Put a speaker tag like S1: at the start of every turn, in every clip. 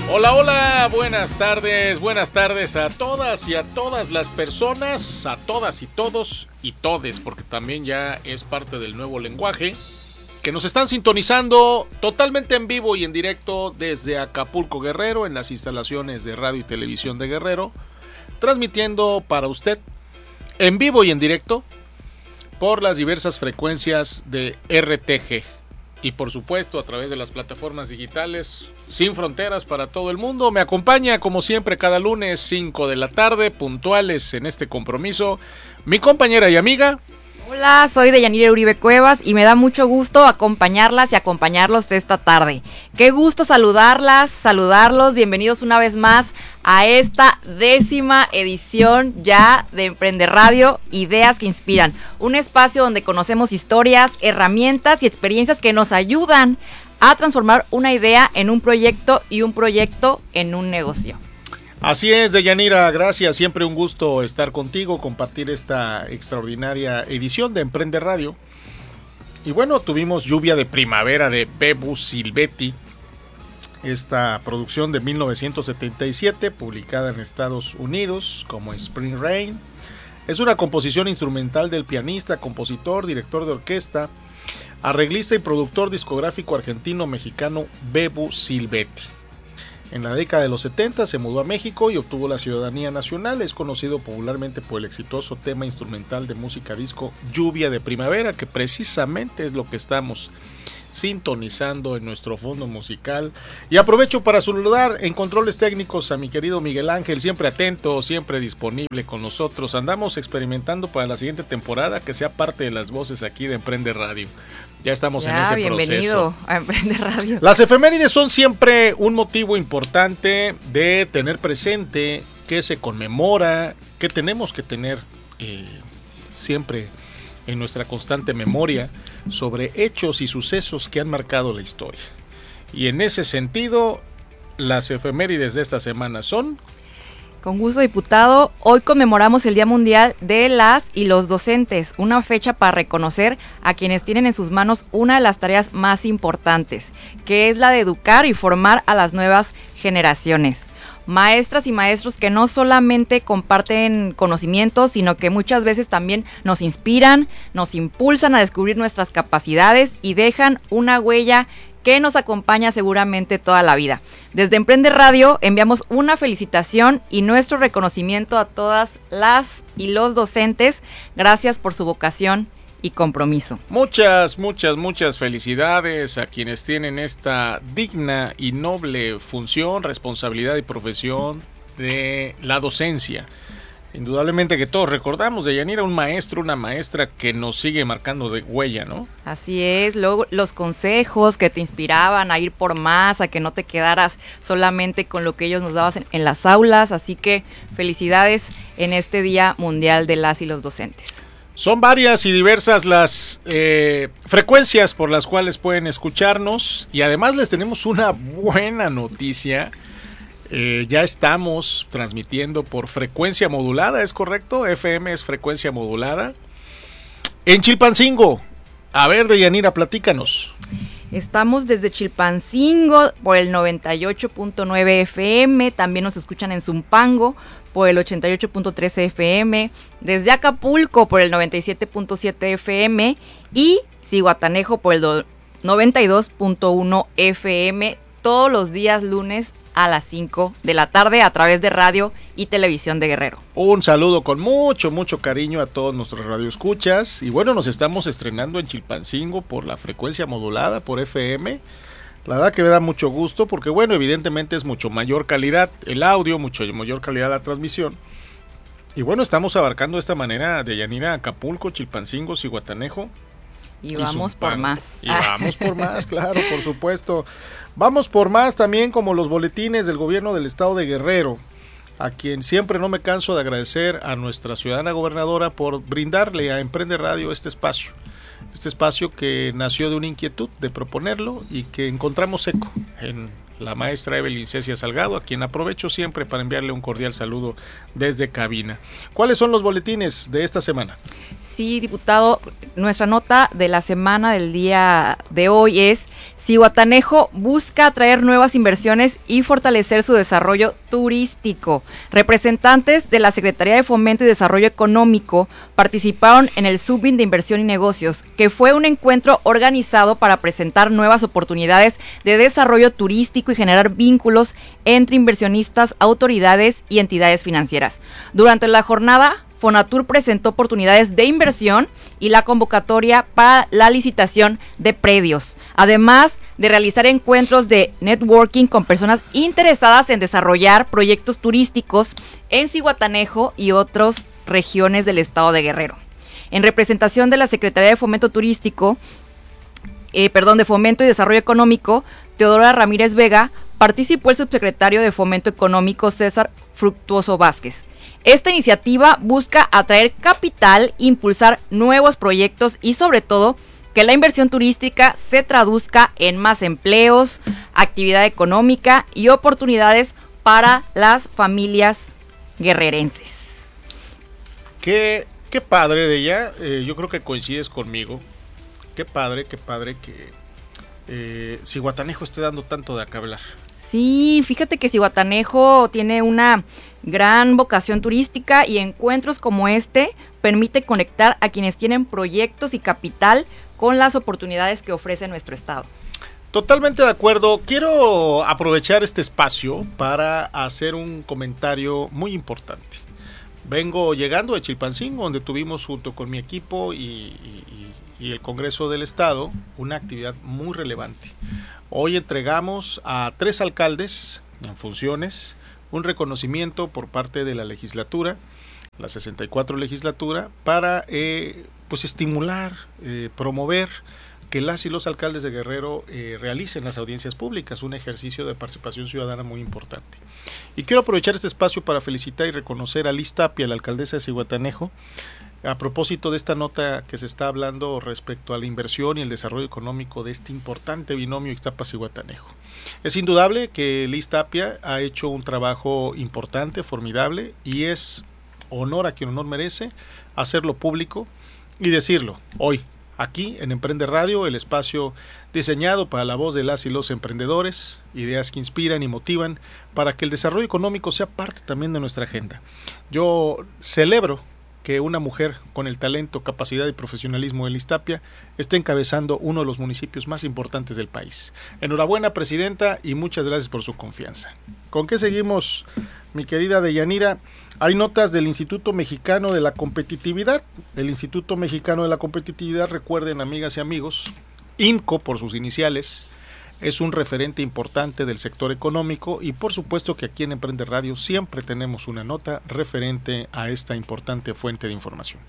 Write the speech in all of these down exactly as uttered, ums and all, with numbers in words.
S1: Hola, hola, buenas tardes, buenas tardes a todas y a todas las personas, a todas y todos y todes, porque también ya es parte del nuevo lenguaje, que nos están sintonizando totalmente en vivo y en directo desde Acapulco, Guerrero, en las instalaciones de Radio y Televisión de Guerrero, transmitiendo para usted en vivo y en directo por las diversas frecuencias de R T G. Y por supuesto a través de las plataformas digitales sin fronteras para todo el mundo. Me acompaña como siempre cada lunes cinco de la tarde, puntuales en este compromiso, mi compañera y amiga.
S2: Hola, soy Deyanira Uribe Cuevas y me da mucho gusto acompañarlas y acompañarlos esta tarde. Qué gusto saludarlas, saludarlos, bienvenidos una vez más a esta décima edición ya de Emprende Radio, Ideas que Inspiran. Un espacio donde conocemos historias, herramientas y experiencias que nos ayudan a transformar una idea en un proyecto y un proyecto en un negocio.
S1: Así es, Deyanira, gracias, siempre un gusto estar contigo, compartir esta extraordinaria edición de Emprende Radio. Y bueno, tuvimos Lluvia de Primavera de Bebu Silvetti, esta producción de mil novecientos setenta y siete, publicada en Estados Unidos como Spring Rain. Es una composición instrumental del pianista, compositor, director de orquesta, arreglista y productor discográfico argentino-mexicano Bebu Silvetti. En la década de los setenta se mudó a México y obtuvo la ciudadanía nacional. Es conocido popularmente por el exitoso tema instrumental de música disco Lluvia de Primavera, que precisamente es lo que estamos sintonizando en nuestro fondo musical. Y aprovecho para saludar en controles técnicos a mi querido Miguel Ángel, siempre atento, siempre disponible con nosotros. Andamos experimentando para la siguiente temporada que sea parte de las voces aquí de Emprende Radio. Ya estamos ya, en ese
S2: bienvenido
S1: proceso.
S2: A Emprende Radio.
S1: Las efemérides son siempre un motivo importante de tener presente que se conmemora, que tenemos que tener eh, siempre en nuestra constante memoria sobre hechos y sucesos que han marcado la historia. Y en ese sentido, las efemérides de esta semana son...
S2: Con gusto, diputado, hoy conmemoramos el Día Mundial de las y los Docentes, una fecha para reconocer a quienes tienen en sus manos una de las tareas más importantes, que es la de educar y formar a las nuevas generaciones. Maestras y maestros que no solamente comparten conocimientos, sino que muchas veces también nos inspiran, nos impulsan a descubrir nuestras capacidades y dejan una huella que nos acompaña seguramente toda la vida. Desde Emprende Radio enviamos una felicitación y nuestro reconocimiento a todas las y los docentes. Gracias por su vocación y compromiso.
S1: Muchas, muchas, muchas felicidades a quienes tienen esta digna y noble función, responsabilidad y profesión de la docencia. Indudablemente que todos recordamos de Yanira, un maestro, una maestra que nos sigue marcando de huella, ¿no?
S2: Así es, luego los consejos que te inspiraban a ir por más, a que no te quedaras solamente con lo que ellos nos daban en, en las aulas, así que felicidades en este Día Mundial de las y los Docentes.
S1: Son varias y diversas las eh, frecuencias por las cuales pueden escucharnos y además les tenemos una buena noticia. Eh, ya estamos transmitiendo por frecuencia modulada, ¿es correcto? F M es frecuencia modulada. En Chilpancingo. A ver, Deyanira, platícanos.
S2: Estamos desde Chilpancingo por el noventa y ocho punto nueve F M, también nos escuchan en Zumpango por el ochenta y ocho punto tres F M, desde Acapulco por el noventa y siete punto siete F M y Zihuatanejo por el noventa y dos punto uno F M, todos los días lunes a las cinco de la tarde a través de Radio y Televisión de Guerrero.
S1: Un saludo con mucho, mucho cariño a todos nuestros radioescuchas. Y bueno, nos estamos estrenando en Chilpancingo por la frecuencia modulada, por F M. La verdad que me da mucho gusto porque, bueno, evidentemente es mucho mayor calidad el audio, mucho mayor calidad la transmisión. Y bueno, estamos abarcando de esta manera de Yanira, Acapulco, Chilpancingo, Zihuatanejo.
S2: Y vamos por más.
S1: Y vamos por más, claro, por supuesto. Vamos por más también como los boletines del gobierno del estado de Guerrero, a quien siempre no me canso de agradecer a nuestra ciudadana gobernadora por brindarle a Emprende Radio este espacio. Este espacio que nació de una inquietud de proponerlo y que encontramos eco en la maestra Evelyn Cecia Salgado, a quien aprovecho siempre para enviarle un cordial saludo desde cabina. ¿Cuáles son los boletines de esta semana?
S2: Sí, diputado, nuestra nota de la semana del día de hoy es: Zihuatanejo busca atraer nuevas inversiones y fortalecer su desarrollo turístico. Representantes de la Secretaría de Fomento y Desarrollo Económico participaron en el Summit de Inversión y Negocios, que fue un encuentro organizado para presentar nuevas oportunidades de desarrollo turístico y generar vínculos entre inversionistas, autoridades y entidades financieras. Durante la jornada, Fonatur presentó oportunidades de inversión y la convocatoria para la licitación de predios, además de realizar encuentros de networking con personas interesadas en desarrollar proyectos turísticos en Zihuatanejo y otras regiones del estado de Guerrero. En representación de la Secretaría de Fomento Turístico, eh, perdón, de Fomento y Desarrollo Económico, Teodora Ramírez Vega, participó el subsecretario de Fomento Económico César Fructuoso Vázquez. Esta iniciativa busca atraer capital, impulsar nuevos proyectos y sobre todo que la inversión turística se traduzca en más empleos, actividad económica y oportunidades para las familias guerrerenses.
S1: Qué, qué padre de ella, eh, yo creo que coincides conmigo. Qué padre, qué padre que eh, Zihuatanejo esté dando tanto de qué hablar.
S2: Sí, fíjate que Zihuatanejo tiene una gran vocación turística y encuentros como este permite conectar a quienes tienen proyectos y capital con las oportunidades que ofrece nuestro estado.
S1: Totalmente de acuerdo. Quiero aprovechar este espacio para hacer un comentario muy importante. Vengo llegando de Chilpancingo, donde tuvimos junto con mi equipo y, y, y el Congreso del Estado una actividad muy relevante. Hoy entregamos a tres alcaldes en funciones un reconocimiento por parte de la legislatura, la sesenta y cuatro legislatura, para eh, pues estimular, eh, promover que las y los alcaldes de Guerrero eh, realicen las audiencias públicas, un ejercicio de participación ciudadana muy importante. Y quiero aprovechar este espacio para felicitar y reconocer a Liz Tapia, la alcaldesa de Zihuatanejo, a propósito de esta nota que se está hablando respecto a la inversión y el desarrollo económico de este importante binomio Ixtapa-Zihuatanejo. Es indudable que Liz Tapia ha hecho un trabajo importante, formidable, y es honor a quien honor merece hacerlo público y decirlo hoy, aquí en Emprende Radio, el espacio diseñado para la voz de las y los emprendedores, ideas que inspiran y motivan para que el desarrollo económico sea parte también de nuestra agenda. Yo celebro que una mujer con el talento, capacidad y profesionalismo de Liz Tapia esté encabezando uno de los municipios más importantes del país. Enhorabuena, presidenta, y muchas gracias por su confianza. ¿Con qué seguimos, mi querida Deyanira? Hay notas del Instituto Mexicano de la Competitividad. El Instituto Mexicano de la Competitividad, recuerden, amigas y amigos, I M C O por sus iniciales, es un referente importante del sector económico y por supuesto que aquí en Emprende Radio siempre tenemos una nota referente a esta importante fuente de información.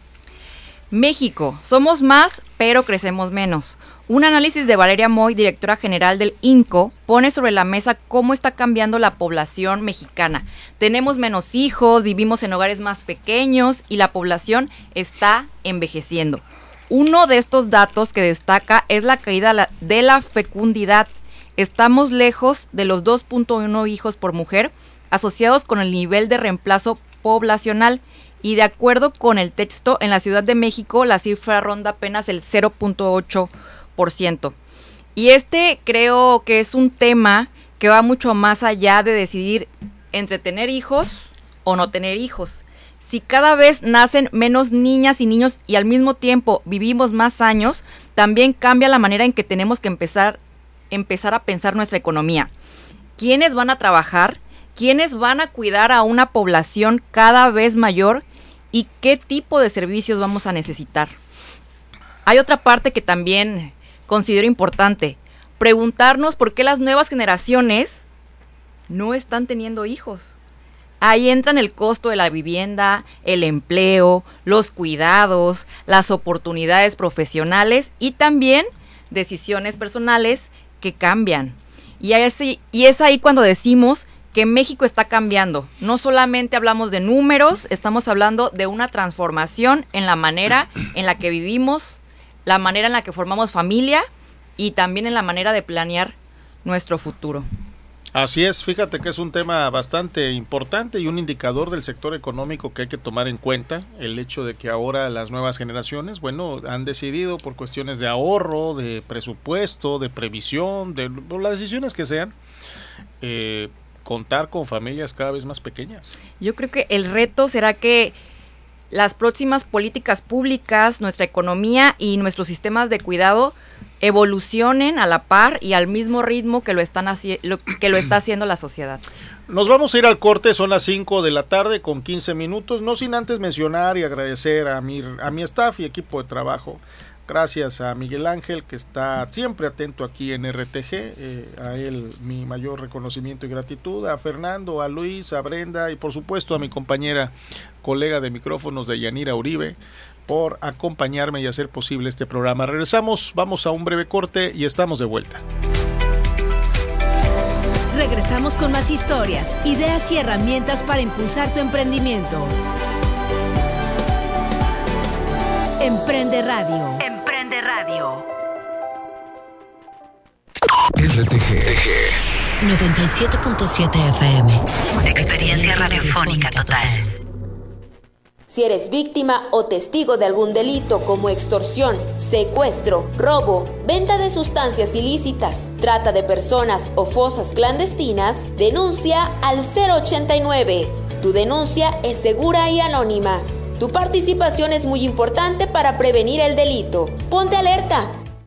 S2: México, somos más, pero crecemos menos. Un análisis de Valeria Moy, directora general del I N C O, pone sobre la mesa cómo está cambiando la población mexicana. Tenemos menos hijos, vivimos en hogares más pequeños y la población está envejeciendo. Uno de estos datos que destaca es la caída de la fecundidad. Estamos lejos de los dos punto uno hijos por mujer, asociados con el nivel de reemplazo poblacional. Y de acuerdo con el texto, en la Ciudad de México la cifra ronda apenas el cero punto ocho por ciento. Y este creo que es un tema que va mucho más allá de decidir entre tener hijos o no tener hijos. Si cada vez nacen menos niñas y niños y al mismo tiempo vivimos más años, también cambia la manera en que tenemos que empezar, empezar a pensar nuestra economía. ¿Quiénes van a trabajar? ¿Quiénes van a cuidar a una población cada vez mayor? ¿Y qué tipo de servicios vamos a necesitar? Hay otra parte que también considero importante. Preguntarnos por qué las nuevas generaciones no están teniendo hijos. Ahí entran el costo de la vivienda, el empleo, los cuidados, las oportunidades profesionales y también decisiones personales que cambian. Y es, y es ahí cuando decimos que México está cambiando. No solamente hablamos de números, estamos hablando de una transformación en la manera en la que vivimos, la manera en la que formamos familia y también en la manera de planear nuestro futuro.
S1: Así es, fíjate que es un tema bastante importante y un indicador del sector económico que hay que tomar en cuenta, el hecho de que ahora las nuevas generaciones, bueno, han decidido por cuestiones de ahorro, de presupuesto, de previsión, de por las decisiones que sean, eh, contar con familias cada vez más pequeñas.
S2: Yo creo que el reto será que las próximas políticas públicas, nuestra economía y nuestros sistemas de cuidado evolucionen a la par y al mismo ritmo que lo están haci- lo, que lo está haciendo la sociedad.
S1: Nos vamos a ir al corte, son las cinco de la tarde con quince minutos, no sin antes mencionar y agradecer a mi, a mi staff y equipo de trabajo. Gracias a Miguel Ángel, que está siempre atento aquí en R T G, eh, a él mi mayor reconocimiento y gratitud, a Fernando, a Luis, a Brenda y por supuesto a mi compañera, colega de micrófonos de Yanira Uribe, por acompañarme y hacer posible este programa. Regresamos, vamos a un breve corte y estamos de vuelta.
S3: Regresamos con más historias, ideas y herramientas para impulsar tu emprendimiento. Emprende Radio. Emprende Radio.
S4: R T G noventa y siete punto siete F M. Experiencia radiofónica total.
S5: Si eres víctima o testigo de algún delito como extorsión, secuestro, robo, venta de sustancias ilícitas, trata de personas o fosas clandestinas, denuncia al cero ochenta y nueve. Tu denuncia es segura y anónima. Tu participación es muy importante para prevenir el delito. Ponte alerta.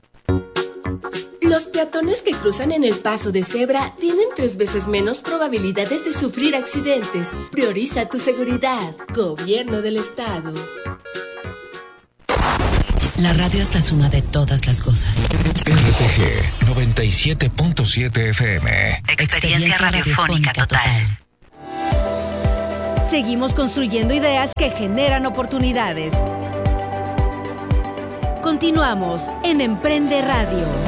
S6: Los peatones que cruzan en el paso de cebra tienen tres veces menos probabilidades de sufrir accidentes. Prioriza tu seguridad. Gobierno del Estado.
S4: La radio es la suma de todas las cosas. R T G noventa y siete punto siete F M. Experiencia radiofónica total.
S3: Seguimos construyendo ideas que generan oportunidades. Continuamos en Emprende Radio.